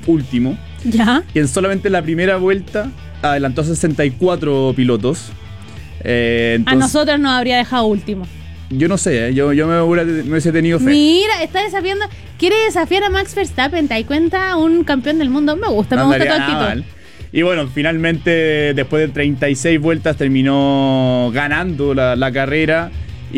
último. ¿Ya? Y en solamente la primera vuelta adelantó a 64 pilotos. Entonces, A nosotros nos habría dejado último. yo no sé, yo me hubiese tenido fe. Mira, está desafiando. Quiere desafiar a Max Verstappen. ¿Te das cuenta? Un campeón del mundo. Me gusta tu Andaría actitud. mal. Y bueno, finalmente después de 36 vueltas terminó ganando la carrera.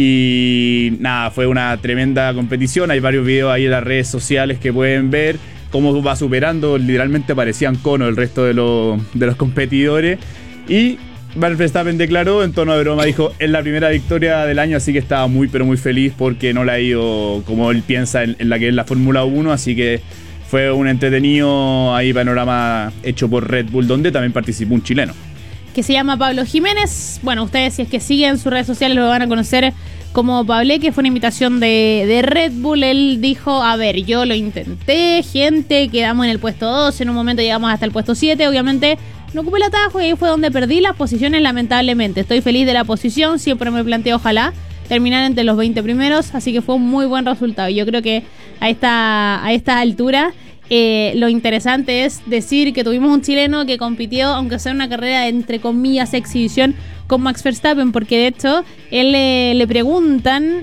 Y nada, fue una tremenda competición. Hay varios videos ahí en las redes sociales que pueden ver cómo va superando. Literalmente parecían conos el resto de los competidores. Y Max Verstappen declaró en tono de broma, dijo: es la primera victoria del año, así que estaba muy pero muy feliz porque no le ha ido como él piensa en la que es la Fórmula 1, así que fue un entretenido ahí panorama hecho por Red Bull, donde también participó un chileno. Que se llama Pablo Jiménez. Bueno, ustedes si es que siguen sus redes sociales lo van a conocer como Pablé, que fue una invitación de Red Bull. Él dijo: a ver, yo lo intenté, gente, quedamos en el puesto 2, en un momento llegamos hasta el puesto 7, obviamente no ocupé el atajo y ahí fue donde perdí las posiciones, lamentablemente. Estoy feliz de la posición, siempre me planteé ojalá terminar entre los 20 primeros, así que fue un muy buen resultado. Yo creo que a esta altura lo interesante es decir que tuvimos un chileno que compitió, aunque sea una carrera de, entre comillas, exhibición con Max Verstappen, porque de hecho él le preguntan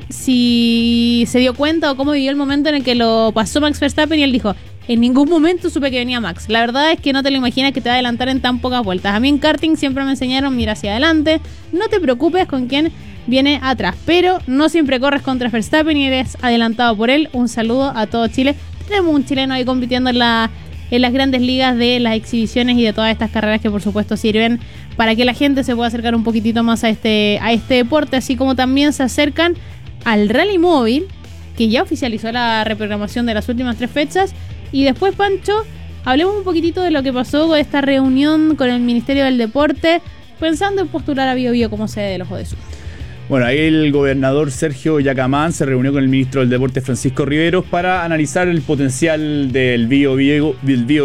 si se dio cuenta o cómo vivió el momento en el que lo pasó Max Verstappen y él dijo: en ningún momento supe que venía Max. La verdad es que no te lo imaginas que te va a adelantar en tan pocas vueltas. A mí en karting siempre me enseñaron: mira hacia adelante, no te preocupes con quién viene atrás, pero no siempre corres contra Verstappen y eres adelantado por él. Un saludo a todo Chile. Tenemos un chileno ahí compitiendo en las grandes ligas de las exhibiciones y de todas estas carreras que por supuesto sirven para que la gente se pueda acercar un poquitito más a este deporte, así como también se acercan al Rally Móvil, que ya oficializó la reprogramación de las últimas 3 fechas. Y después, Pancho, hablemos un poquitito de lo que pasó con esta reunión con el Ministerio del Deporte, pensando en postular a Bio Bio como sede de los Odesur. Bueno, ahí el gobernador Sergio Yacamán se reunió con el ministro del Deporte Francisco Riveros para analizar el potencial del Bio Bio,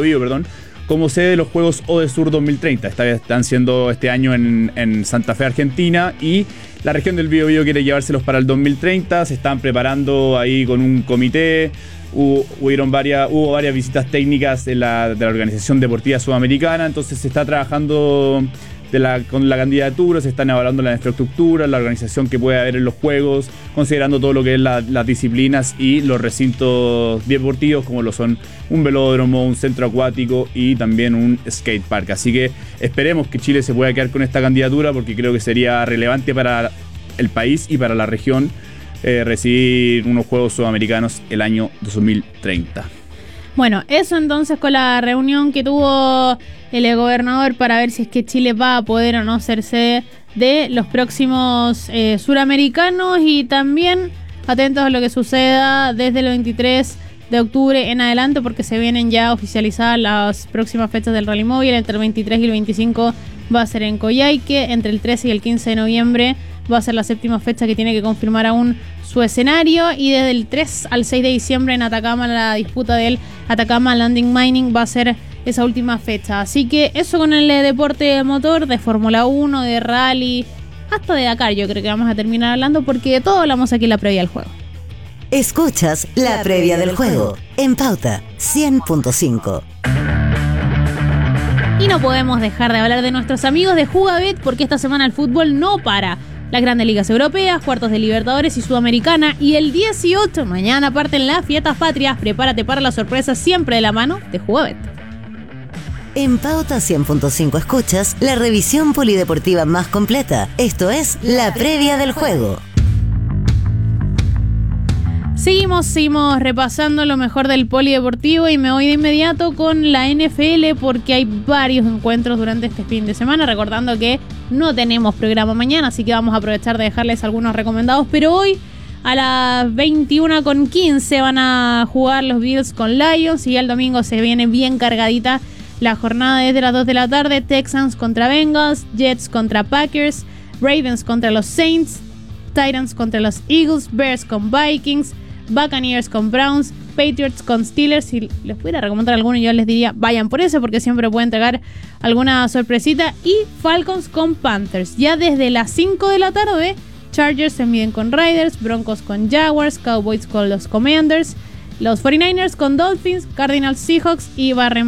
como sede de los Juegos Odesur 2030. Están siendo este año en Santa Fe, Argentina, y la región del Bio Bio quiere llevárselos para el 2030. Se están preparando ahí con un comité. Hubo varias visitas técnicas de la Organización Deportiva Sudamericana, entonces se está trabajando con la candidatura, se están evaluando la infraestructura, la organización que puede haber en los juegos, considerando todo lo que es las disciplinas y los recintos deportivos, como lo son un velódromo, un centro acuático y también un skate park. Así que esperemos que Chile se pueda quedar con esta candidatura, porque creo que sería relevante para el país y para la región recibir unos Juegos Sudamericanos el año 2030. Bueno, eso entonces con la reunión que tuvo el gobernador para ver si es que Chile va a poder o no ser sede de los próximos suramericanos, y también atentos a lo que suceda desde el 23 de octubre en adelante, porque se vienen ya oficializadas las próximas fechas del Rally Móvil. Entre el 23 y el 25 va a ser en Coyhaique, entre el 13 y el 15 de noviembre va a ser la 7ª fecha que tiene que confirmar aún su escenario, y desde el 3 al 6 de diciembre en Atacama, la disputa del Atacama Landing Mining va a ser esa última fecha. Así que eso con el deporte de motor, de Fórmula 1, de rally, hasta de Dakar yo creo que vamos a terminar hablando, porque de todo hablamos aquí en la previa del juego. Escuchas la previa del juego en Pauta 100.5. Y no podemos dejar de hablar de nuestros amigos de Jugabet, porque esta semana el fútbol no para. Las grandes ligas europeas, cuartos de Libertadores y Sudamericana, y el 18, mañana parten las fiestas patrias. Prepárate para la sorpresa, siempre de la mano de Jugabet. En Pauta 100.5 escuchas la revisión polideportiva más completa. Esto es la previa del juego. Seguimos repasando lo mejor del polideportivo, y me voy de inmediato con la NFL, porque hay varios encuentros durante este fin de semana. Recordando que no tenemos programa mañana, así que vamos a aprovechar de dejarles algunos recomendados. Pero hoy a las 21:15 van a jugar los Bills con Lions, y el domingo se viene bien cargadita la jornada desde las 2 de la tarde. Texans contra Bengals, Jets contra Packers, Ravens contra los Saints, Titans contra los Eagles, Bears con Vikings, Buccaneers con Browns, Patriots con Steelers. Si les pudiera recomendar alguno, yo les diría vayan por ese, porque siempre pueden entregar alguna sorpresita. Y Falcons con Panthers. Ya desde las 5 de la tarde, Chargers se miden con Raiders, Broncos con Jaguars, Cowboys con los Commanders, los 49ers con Dolphins, Cardinals Seahawks, y va a